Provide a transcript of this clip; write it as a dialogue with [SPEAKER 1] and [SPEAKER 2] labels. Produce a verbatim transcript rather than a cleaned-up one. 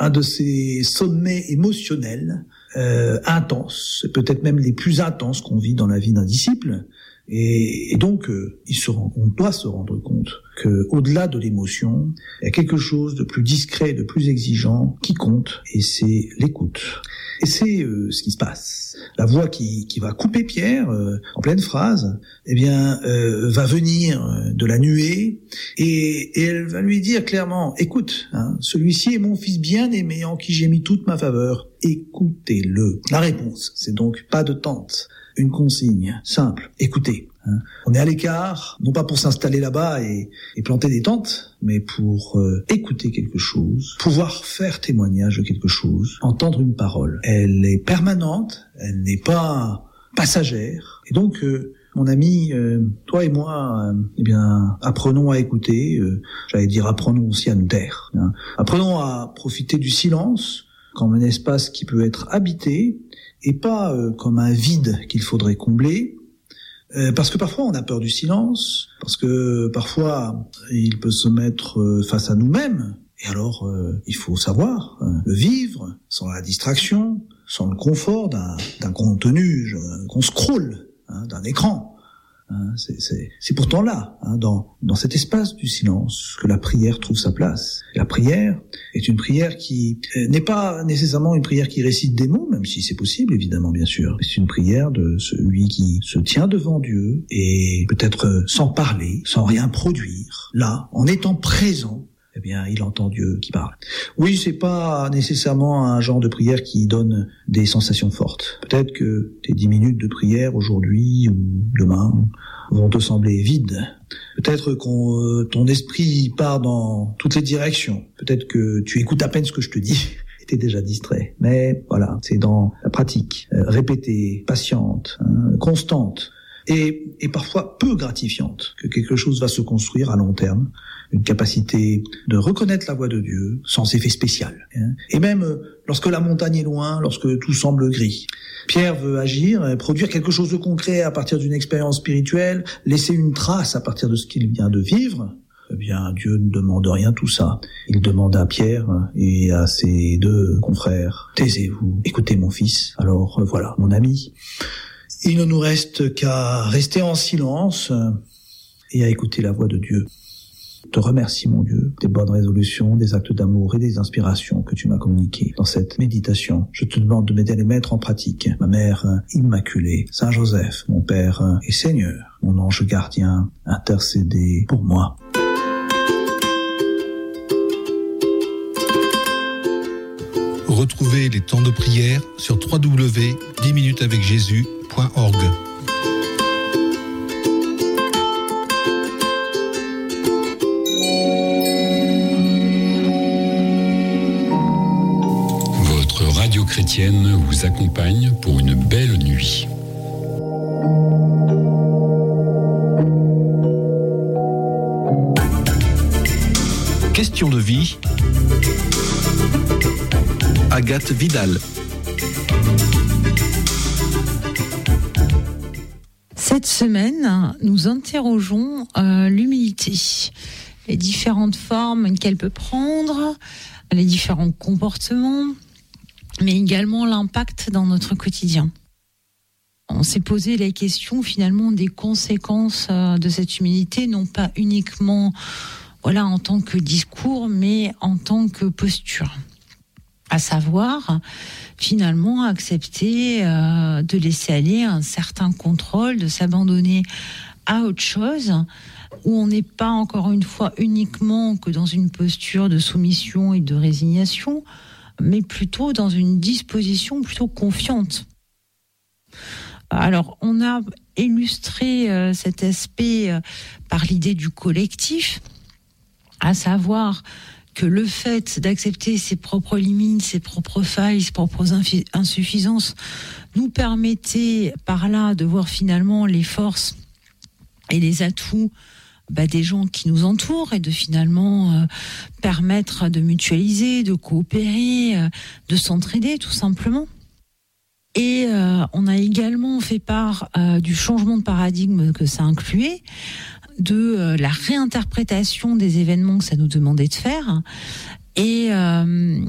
[SPEAKER 1] un de ces sommets émotionnels euh, intenses, peut-être même les plus intenses qu'on vit dans la vie d'un disciple. Et, et donc, euh, il se rend, on doit se rendre compte que, au-delà de l'émotion, il y a quelque chose de plus discret, de plus exigeant qui compte, et c'est l'écoute. Et c'est euh, ce qui se passe. La voix qui, qui va couper Pierre euh, en pleine phrase, eh bien, euh, va venir de la nuée, et, et elle va lui dire clairement, écoute, hein, celui-ci est mon fils bien-aimé en qui j'ai mis toute ma faveur. Écoutez-le. La réponse, c'est donc pas de tente. Une consigne simple, écoutez. Hein. On est à l'écart, non pas pour s'installer là-bas et, et planter des tentes, mais pour euh, écouter quelque chose, pouvoir faire témoignage de quelque chose, entendre une parole. Elle est permanente, elle n'est pas passagère. Et donc, euh, mon ami, euh, toi et moi, euh, eh bien, apprenons à écouter. Euh, j'allais dire, apprenons aussi à nous taire. Hein. Apprenons à profiter du silence comme un espace qui peut être habité, et pas euh, comme un vide qu'il faudrait combler, euh, parce que parfois on a peur du silence, parce que parfois il peut se mettre euh, face à nous-mêmes, et alors euh, il faut savoir euh, le vivre sans la distraction, sans le confort d'un, d'un contenu je, qu'on scrolle, hein, d'un écran. Hein, c'est, c'est, c'est pourtant là, hein, dans, dans cet espace du silence, que la prière trouve sa place. La prière est une prière qui euh, n'est pas nécessairement une prière qui récite des mots, même si c'est possible, évidemment, bien sûr. C'est une prière de celui qui se tient devant Dieu et peut-être euh, sans parler, sans rien produire, là, en étant présent. Eh bien, il entend Dieu qui parle. Oui, c'est pas nécessairement un genre de prière qui donne des sensations fortes. Peut-être que tes dix minutes de prière aujourd'hui ou demain vont te sembler vides. Peut-être que ton esprit part dans toutes les directions. Peut-être que tu écoutes à peine ce que je te dis et t'es déjà distrait. Mais voilà, c'est dans la pratique, euh, répétée, patiente, hein, constante. Et, et parfois peu gratifiante, que quelque chose va se construire à long terme, une capacité de reconnaître la voix de Dieu sans effet spécial. Hein. Et même lorsque la montagne est loin, lorsque tout semble gris, Pierre veut agir, produire quelque chose de concret à partir d'une expérience spirituelle, laisser une trace à partir de ce qu'il vient de vivre. Eh bien, Dieu ne demande rien tout ça. Il demande à Pierre et à ses deux confrères, taisez-vous, écoutez mon fils. Alors voilà, mon ami. Il ne nous reste qu'à rester en silence et à écouter la voix de Dieu. Je te remercie, mon Dieu, des bonnes résolutions, des actes d'amour et des inspirations que tu m'as communiquées dans cette méditation. Je te demande de m'aider à les mettre en pratique. Ma mère immaculée, Saint Joseph, mon Père et Seigneur, mon ange gardien, intercédez pour moi.
[SPEAKER 2] Retrouvez les temps de prière sur w w w point dix minutes avec jésus point org.
[SPEAKER 3] Votre radio chrétienne vous accompagne pour une belle nuit.
[SPEAKER 2] Question de vie. Agathe Vidal.
[SPEAKER 4] Cette semaine, nous interrogeons euh, l'humilité, les différentes formes qu'elle peut prendre, les différents comportements, mais également l'impact dans notre quotidien. On s'est posé la question finalement des conséquences euh, de cette humilité, non pas uniquement voilà, en tant que discours, mais en tant que posture. À savoir, finalement, accepter euh, de laisser aller un certain contrôle, de s'abandonner à autre chose, où on n'est pas, encore une fois, uniquement que dans une posture de soumission et de résignation, mais plutôt dans une disposition plutôt confiante. Alors, on a illustré euh, cet aspect euh, par l'idée du collectif, à savoir que le fait d'accepter ses propres limites, ses propres failles, ses propres infi- insuffisances nous permettait par là de voir finalement les forces et les atouts bah, des gens qui nous entourent et de finalement euh, permettre de mutualiser, de coopérer, euh, de s'entraider tout simplement. Et euh, on a également fait part euh, du changement de paradigme que ça incluait, de euh, la réinterprétation des événements que ça nous demandait de faire. Et, euh,